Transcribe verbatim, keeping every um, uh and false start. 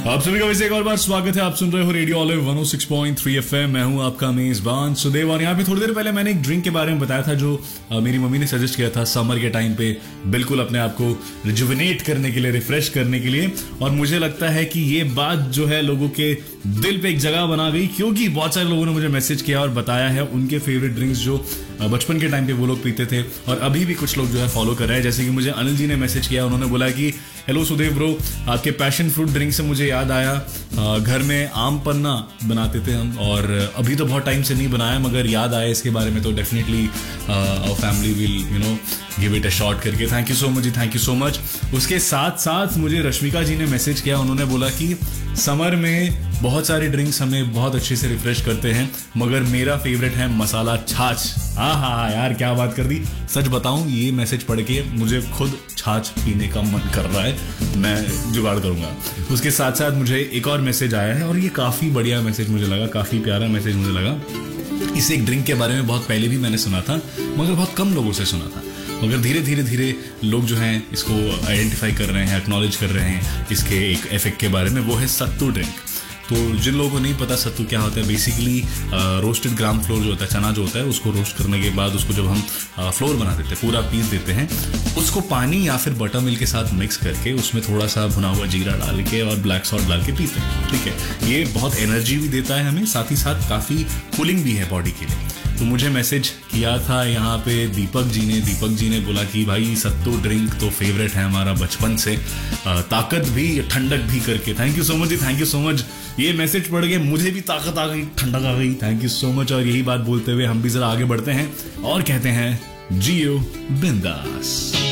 आप सभी का वैसे एक और बार स्वागत है। आप सुन रहे हो रेडियो ऑलिव वन ओ सिक्स पॉइंट थ्री एफएम। मैं हूं आपका मेजबान सुदेव और यहाँ पे थोड़ी देर पहले मैंने एक ड्रिंक के बारे में बताया था जो आ, मेरी मम्मी ने सजेस्ट किया था समर के टाइम पे बिल्कुल अपने आप को रिजुविनेट करने के लिए, रिफ्रेश करने के लिए। और मुझे लगता है कि ये बात जो है लोगों के दिल पे एक जगह बना गई, क्योंकि बहुत सारे लोगों ने मुझे मैसेज किया और बताया है उनके फेवरेट ड्रिंक्स जो बचपन के टाइम पे वो लोग पीते थे और अभी भी कुछ लोग जो है फॉलो कर रहे हैं। जैसे कि मुझे अनिल जी ने मैसेज किया, उन्होंने बोला कि हेलो सुदेव ब्रो, आपके पैशन फ्रूट ड्रिंक से मुझे याद आया, घर में आम पन्ना बनाते थे हम और अभी तो बहुत टाइम से नहीं बनाया, मगर याद आया इसके बारे में तो definitely our family will you know give it a shot करके। Thank you so much ji, thank you so much. उसके साथ साथ मुझे रश्मिका जी ने मैसेज किया, उन्होंने बोला कि समर में बहुत सारे ड्रिंक्स हमें बहुत अच्छे से रिफ्रेश करते हैं, मगर मेरा फेवरेट है मसाला छाछ। हाँ हाँ यार, क्या बात कर दी। सच बताऊं, ये मैसेज पढ़ के मुझे खुद छाछ पीने का मन कर रहा है, मैं जुगाड़ करूंगा। उसके साथ साथ मुझे एक और मैसेज आया है और ये काफ़ी बढ़िया मैसेज मुझे लगा, काफ़ी प्यारा मैसेज मुझे लगा। इस एक ड्रिंक के बारे में बहुत पहले भी मैंने सुना था, मगर बहुत कम लोगों से सुना था, मगर धीरे धीरे धीरे लोग जो हैं इसको आइडेंटिफाई कर रहे हैं, एक्नॉलेज कर रहे हैं इसके एक इफेक्ट के बारे में। वो है सत्तू ड्रिंक। तो जिन लोगों को नहीं पता सत्तू क्या होता है, बेसिकली रोस्टेड ग्राम फ्लोर जो होता है, चना जो होता है, उसको रोस्ट करने के बाद उसको जब हम फ्लोर बना देते हैं, पूरा पीस देते हैं, उसको पानी या फिर बटर मिल्क के साथ मिक्स करके उसमें थोड़ा सा भुना हुआ जीरा डाल के और ब्लैक सॉल्ट डाल के पीते हैं। ठीक है, ये बहुत एनर्जी भी देता है हमें, साथ ही साथ काफ़ी कूलिंग भी है बॉडी के लिए। तो मुझे मैसेज किया था यहाँ पे दीपक जी ने। दीपक जी ने बोला कि भाई सत्तू ड्रिंक तो फेवरेट है हमारा बचपन से, ताकत भी ठंडक भी करके। Thank you so much ji, thank you so much. ये मैसेज पढ़ के मुझे भी ताकत आ गई, ठंडक आ गई। Thank you so much. और यही बात बोलते हुए हम भी जरा आगे बढ़ते हैं और कहते हैं जियो बिंदास।